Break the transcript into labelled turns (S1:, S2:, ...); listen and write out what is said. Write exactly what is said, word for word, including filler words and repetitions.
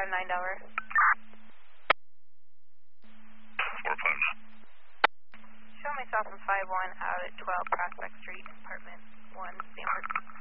S1: five nine Delaware.
S2: four five nine.
S1: Show myself in five one out at twelve Prospect Street, apartment one, Stanford.